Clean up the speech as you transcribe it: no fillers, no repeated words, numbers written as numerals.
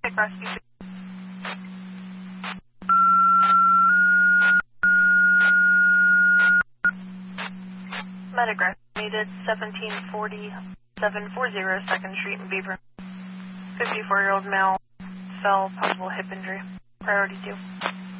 Rescue. Medic rescue needed 1740 2nd Street in Beaver. 54-year-old male fell, possible hip injury. Priority 2.